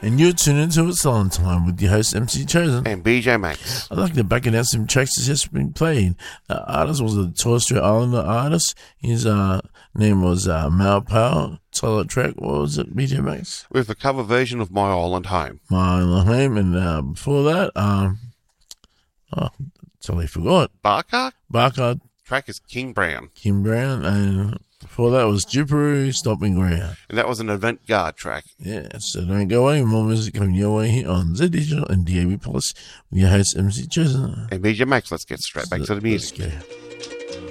And you're tuned into It's Silent Time with your host, MC Chosen. And BJ Max. I'd like to back announce some tracks that's just been played. The artist was a Torres Strait Islander artist. His name was Mal Powell. Title track, what was it, BJ Max? With a cover version of My Island Home. My Island Home. And before that, totally forgot. Barker. Track is King Brown. And before that was Jupiter Stomping Ground. And that was an avant-garde track. Yeah, so don't go away. More music coming your way here on Z Digital and DAB Plus with your host, MC Chosen. And BJ Max, let's get straight back to the music. Let's go.